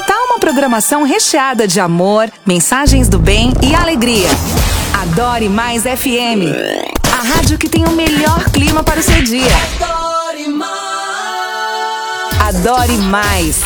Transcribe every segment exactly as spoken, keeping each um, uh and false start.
tal uma programação recheada de amor, mensagens do bem e alegria? Adore Mais F M, a rádio que tem o melhor clima para o seu dia. Adore Mais. Adore Mais.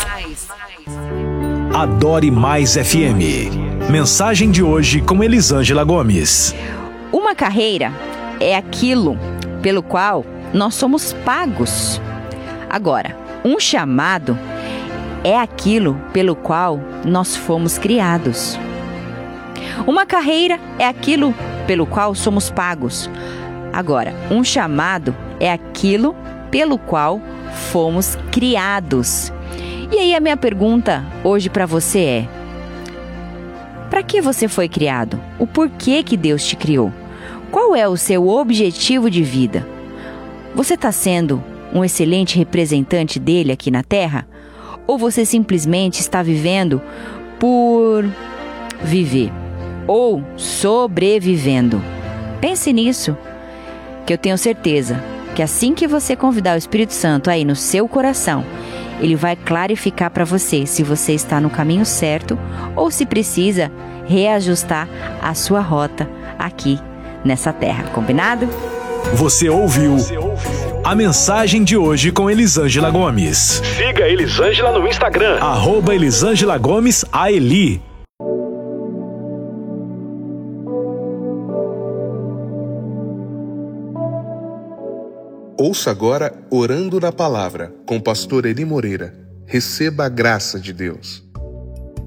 Adore Mais F M. Mensagem de hoje com Elisângela Gomes. Uma carreira é aquilo pelo qual nós somos pagos. Agora, um chamado é aquilo pelo qual nós fomos criados. Uma carreira é aquilo pelo qual somos pagos. Agora, um chamado é aquilo pelo qual fomos criados. E aí a minha pergunta hoje para você é: para que você foi criado? O porquê que Deus te criou? Qual é o seu objetivo de vida? Você está sendo um excelente representante dele aqui na Terra? Ou você simplesmente está vivendo por viver? Ou sobrevivendo? Pense nisso, que eu tenho certeza que assim que você convidar o Espírito Santo aí no seu coração, ele vai clarificar para você se você está no caminho certo ou se precisa reajustar a sua rota aqui nessa terra. Combinado? Você ouviu a mensagem de hoje com Elisângela Gomes. Siga Elisângela no Instagram, arroba Elisângela Gomes A Eli. Ouça agora Orando na Palavra, com o pastor Eli Moreira. Receba a graça de Deus.